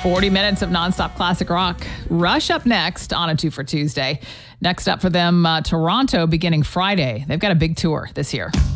40 minutes of nonstop classic rock. Rush up next on a 2 for Tuesday. Next up for them, Toronto beginning Friday. They've got a big tour this year.